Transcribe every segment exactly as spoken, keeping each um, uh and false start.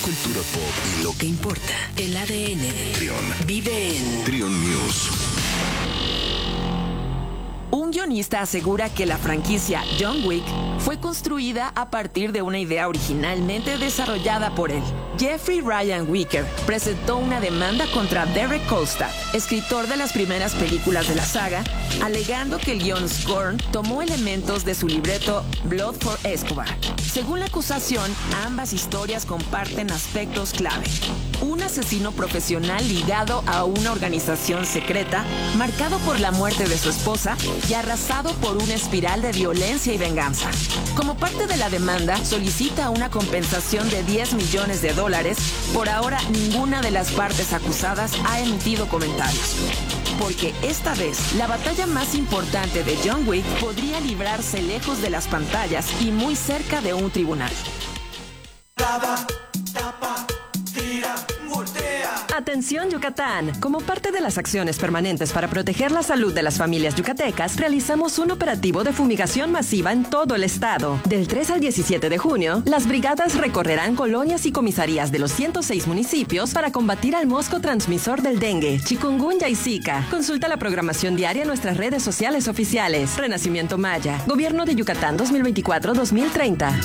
cultura pop y lo que importa. El A D N de Trión vive en Trión News. Un guionista asegura que la franquicia John Wick fue construida a partir de una idea originalmente desarrollada por él. Jeffrey Ryan Wicker presentó una demanda contra Derek Kolstad, escritor de las primeras películas de la saga, alegando que el guion Scorn tomó elementos de su libreto Blood for Escobar. Según la acusación, ambas historias comparten aspectos clave. Un asesino profesional ligado a una organización secreta, marcado por la muerte de su esposa y arrasado por una espiral de violencia y venganza. Como parte de la demanda, solicita una compensación de diez millones de dólares. Por ahora, ninguna de las partes acusadas ha emitido comentarios. Porque esta vez, la batalla más importante de John Wick podría librarse lejos de las pantallas y muy cerca de un tribunal. Tapa, tapa, tira, voltea. Atención Yucatán, como parte de las acciones permanentes para proteger la salud de las familias yucatecas, realizamos un operativo de fumigación masiva en todo el estado. Del tres al diecisiete de junio, las brigadas recorrerán colonias y comisarías de los ciento seis municipios para combatir al mosco transmisor del dengue, chikungunya y zika. Consulta la programación diaria en nuestras redes sociales oficiales. Renacimiento Maya, Gobierno de Yucatán dos mil veinticuatro a dos mil treinta.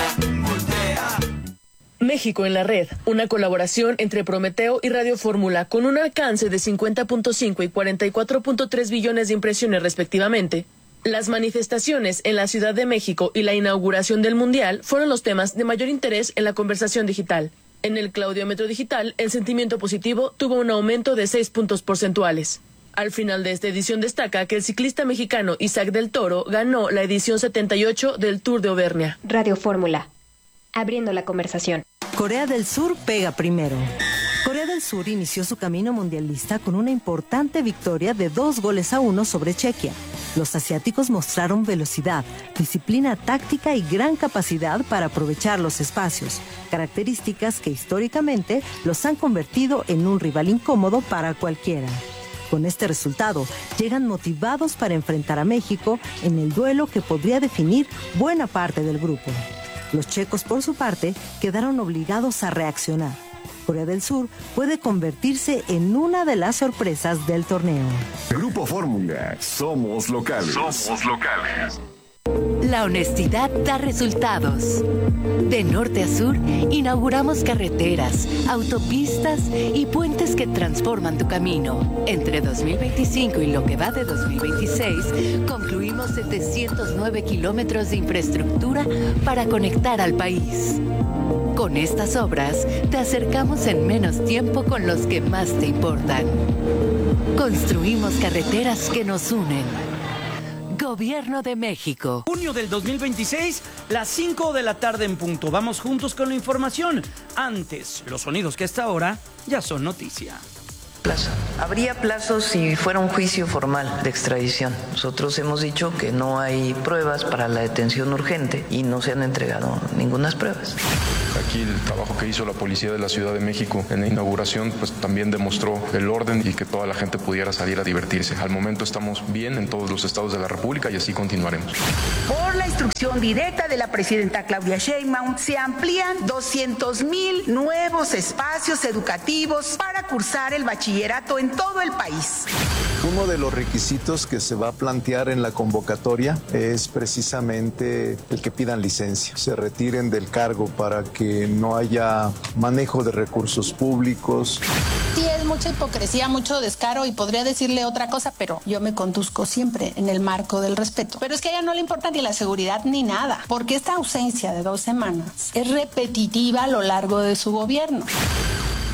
México en la red, una colaboración entre Prometeo y Radio Fórmula con un alcance de cincuenta punto cinco y cuarenta y cuatro punto tres billones de impresiones respectivamente. Las manifestaciones en la Ciudad de México y la inauguración del Mundial fueron los temas de mayor interés en la conversación digital. En el Claudiómetro Digital, el sentimiento positivo tuvo un aumento de seis puntos porcentuales. Al final de esta edición destaca que el ciclista mexicano Isaac del Toro ganó la edición setenta y ocho del Tour de Auvernia. Radio Fórmula, abriendo la conversación. Corea del Sur pega primero. Corea del Sur inició su camino mundialista con una importante victoria de dos goles a uno sobre Chequia. Los asiáticos mostraron velocidad, disciplina táctica y gran capacidad para aprovechar los espacios, características que históricamente los han convertido en un rival incómodo para cualquiera. Con este resultado, llegan motivados para enfrentar a México en el duelo que podría definir buena parte del grupo. Los checos, por su parte, quedaron obligados a reaccionar. Corea del Sur puede convertirse en una de las sorpresas del torneo. Grupo Fórmula, somos locales. Somos locales. La honestidad da resultados. De norte a sur, inauguramos carreteras, autopistas y puentes que transforman tu camino. Entre dos mil veinticinco y lo que va de dos mil veintiséis, concluimos setecientos nueve kilómetros de infraestructura para conectar al país. Con estas obras, te acercamos en menos tiempo con los que más te importan. Construimos carreteras que nos unen. Gobierno de México. Junio del dos mil veintiséis, las cinco de la tarde en punto. Vamos juntos con la información. Antes, los sonidos que hasta ahora ya son noticia. Plazo. Habría plazo si fuera un juicio formal de extradición. Nosotros hemos dicho que no hay pruebas para la detención urgente y no se han entregado ninguna pruebas. Aquí el trabajo que hizo la Policía de la Ciudad de México en la inauguración pues también demostró el orden y que toda la gente pudiera salir a divertirse. Al momento estamos bien en todos los estados de la República y así continuaremos. Por la instrucción directa de la presidenta Claudia Sheinbaum, se amplían doscientos mil nuevos espacios educativos para cursar el bachillerato en todo el país. Uno de los requisitos que se va a plantear en la convocatoria es precisamente el que pidan licencia, se retiren del cargo para que no haya manejo de recursos públicos. Sí, es mucha hipocresía, mucho descaro y podría decirle otra cosa, pero yo me conduzco siempre en el marco del respeto. Pero es que a ella no le importa ni la seguridad ni nada, porque esta ausencia de dos semanas es repetitiva a lo largo de su gobierno.